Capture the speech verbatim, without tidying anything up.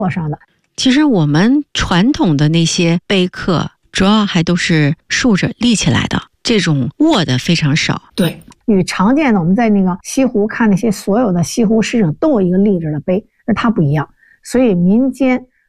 握上的。 其实我们传统的那些碑刻主要还都是竖着立起来的，这种握的非常少。 对，与常见的我们在那个西湖看那些所有的西湖诗景都有一个立着的碑，而它不一样。所以民间